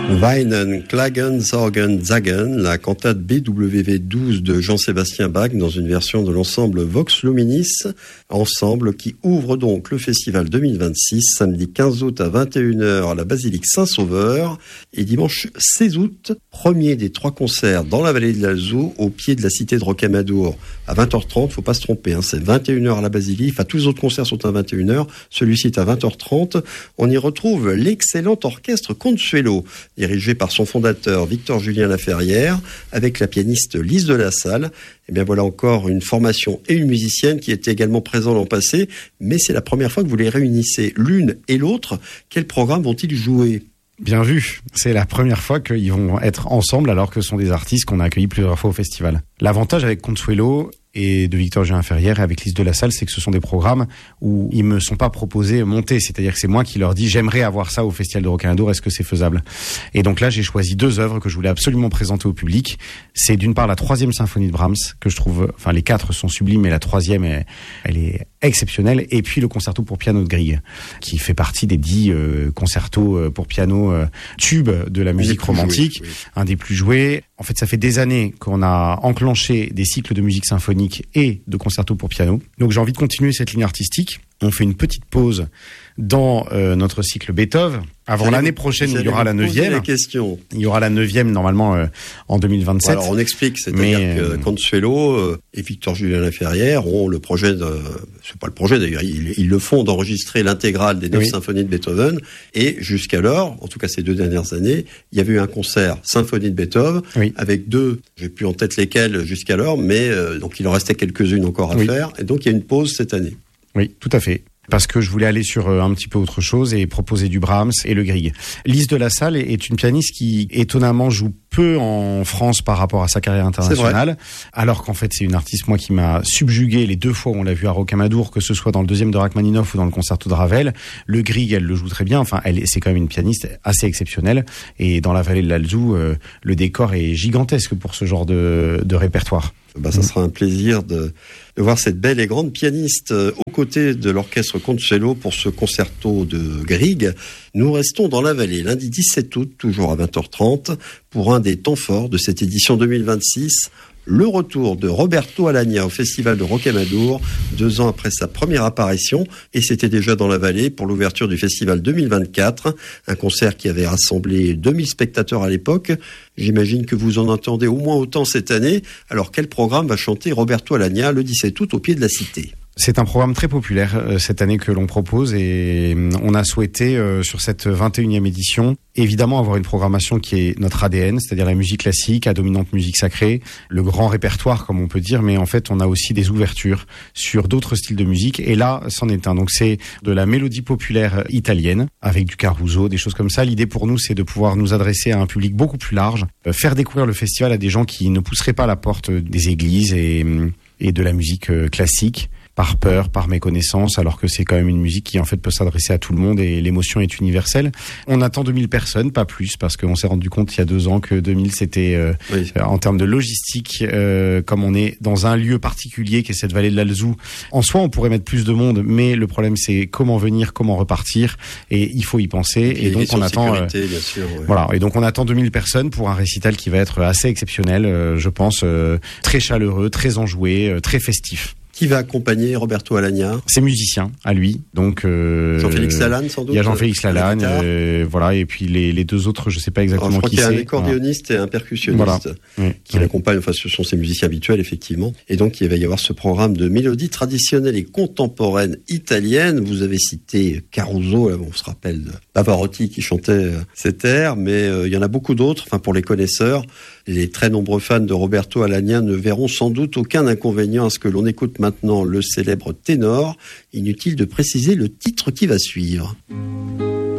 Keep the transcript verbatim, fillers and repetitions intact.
Weinen, Klagen, Sorgen, Zagen, la cantate B W V douze de Jean-Sébastien Bach dans une version de l'ensemble Vox Luminis, ensemble qui ouvre donc le festival deux mille vingt-six, samedi quinze août à vingt et une heures à la basilique Saint-Sauveur et dimanche seize août, premier des trois concerts dans la vallée de l'Alzou, au pied de la cité de Rocamadour à vingt heures trente, faut pas se tromper, hein, c'est vingt et une heures à la basilique, enfin tous les autres concerts sont à vingt et une heures, celui-ci est à vingt heures trente. On y retrouve l'excellent orchestre Consuelo, dirigé par son fondateur Victor-Julien Laferrière, avec la pianiste Lise de la Salle. Et bien voilà encore une formation et une musicienne qui était également présent l'an passé, mais c'est la première fois que vous les réunissez l'une et l'autre. Quel programme vont-ils jouer ? Bien vu, c'est la première fois qu'ils vont être ensemble alors que ce sont des artistes qu'on a accueillis plusieurs fois au festival. L'avantage avec Consuelo et de Victor-Julien Laferrière et avec Lise de la Salle, c'est que ce sont des programmes où ils me sont pas proposés montés, c'est-à-dire que c'est moi qui leur dis j'aimerais avoir ça au Festival de Rocamadour, est-ce que c'est faisable ? Et donc là j'ai choisi deux œuvres que je voulais absolument présenter au public. C'est d'une part la troisième symphonie de Brahms, que je trouve, enfin les quatre sont sublimes, mais la troisième est, elle est exceptionnelle, et puis le concerto pour piano de Grieg, qui fait partie des dix euh, concertos pour piano euh, tubes de la musique romantique, joués, oui. Un des plus joués. En fait, ça fait des années qu'on a enclenché des cycles de musique symphonique et de concerto pour piano. Donc j'ai envie de continuer cette ligne artistique. On fait une petite pause dans euh, notre cycle Beethoven. Avant J'allais l'année vous, prochaine, il y aura la neuvième. La question. Il y aura la neuvième normalement euh, en deux mille vingt-sept. Alors on explique, c'est-à-dire Mais, que euh... Consuelo euh, et Victor-Julien Laferrière ont le projet de, c'est pas le projet d'ailleurs, ils, ils le font d'enregistrer l'intégrale des neuf oui. symphonies de Beethoven. Et jusqu'alors, en tout cas ces deux dernières années, il y avait eu un concert symphonie de Beethoven oui. avec deux, j'ai plus en tête lesquelles jusqu'alors, mais euh, donc il en restait quelques-unes encore à oui. faire. Et donc il y a une pause cette année. Oui, tout à fait. Parce que je voulais aller sur un petit peu autre chose et proposer du Brahms et le Grieg. Lise de la Salle est une pianiste qui étonnamment joue peu en France par rapport à sa carrière internationale, alors qu'en fait c'est une artiste moi qui m'a subjugué les deux fois où on l'a vu à Rocamadour, que ce soit dans le deuxième de Rachmaninoff ou dans le concerto de Ravel. Le Grieg, elle le joue très bien, enfin elle c'est quand même une pianiste assez exceptionnelle, et dans la vallée de l'Alzou, euh, le décor est gigantesque pour ce genre de, de répertoire. Bah, ça sera un plaisir de, de voir cette belle et grande pianiste euh, aux côtés de l'orchestre Consuelo pour ce concerto de Grieg. Nous restons dans la vallée lundi dix-sept août, toujours à vingt heures trente, pour un des temps forts de cette édition deux mille vingt-six, le retour de Roberto Alagna au Festival de Rocamadour, deux ans après sa première apparition, et c'était déjà dans la vallée pour l'ouverture du Festival deux mille vingt-quatre, un concert qui avait rassemblé deux mille spectateurs à l'époque. J'imagine que vous en entendez au moins autant cette année. Alors quel programme va chanter Roberto Alagna le dix-sept août au pied de la Cité ? C'est un programme très populaire euh, cette année que l'on propose, et on a souhaité euh, sur cette vingt et unième édition évidemment avoir une programmation qui est notre A D N, c'est-à-dire la musique classique à dominante musique sacrée, le grand répertoire comme on peut dire, mais en fait on a aussi des ouvertures sur d'autres styles de musique, et là c'en est un. Donc c'est de la mélodie populaire italienne avec du Caruso, des choses comme ça. L'idée pour nous c'est de pouvoir nous adresser à un public beaucoup plus large, euh, faire découvrir le festival à des gens qui ne pousseraient pas à la porte des églises et, et de la musique euh, classique, par peur, par méconnaissance, alors que c'est quand même une musique qui en fait peut s'adresser à tout le monde et l'émotion est universelle. On attend deux mille personnes, pas plus, parce qu'on s'est rendu compte il y a deux ans que deux mille c'était euh, oui. en termes de logistique, euh, comme on est dans un lieu particulier qui est cette vallée de l'Alzou. En soi, on pourrait mettre plus de monde, mais le problème c'est comment venir, comment repartir, et il faut y penser. Et, et donc on attend, euh, bien sûr, ouais. voilà. Et donc on attend deux mille personnes pour un récital qui va être assez exceptionnel, euh, je pense, euh, très chaleureux, très enjoué, euh, très festif. Qui va accompagner Roberto Alagna ? C'est musicien à lui, donc euh, Jean-Félix Lalanne sans doute. Il y a Jean-Félix Lalanne, euh, voilà, et puis les, les deux autres, je sais pas exactement Alors, je crois qui qu'il y a c'est. un accordéoniste voilà. et un percussionniste voilà. oui. qui oui. l'accompagnent. Enfin, ce sont ses musiciens habituels effectivement. Et donc il va y avoir ce programme de mélodies traditionnelles et contemporaines italiennes. Vous avez cité Caruso, on se rappelle de Pavarotti qui chantait cet air, mais euh, il y en a beaucoup d'autres. Enfin, pour les connaisseurs. Les très nombreux fans de Roberto Alagna ne verront sans doute aucun inconvénient à ce que l'on écoute maintenant le célèbre ténor. Inutile de préciser le titre qui va suivre.